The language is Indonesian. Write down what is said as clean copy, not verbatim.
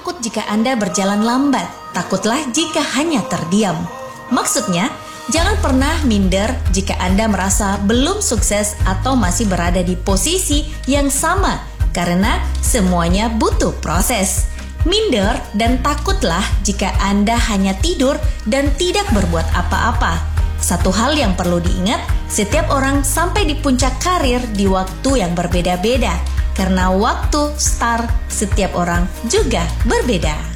takut jika Anda berjalan lambat. Takutlah jika hanya terdiam. Maksudnya, jangan pernah minder jika Anda merasa belum sukses atau masih berada di posisi yang sama, karena semuanya butuh proses. Minder dan takutlah jika Anda hanya tidur dan tidak berbuat apa-apa. Satu hal yang perlu diingat, setiap orang sampai di puncak karir di waktu yang berbeda-beda. Karena waktu start setiap orang juga berbeda.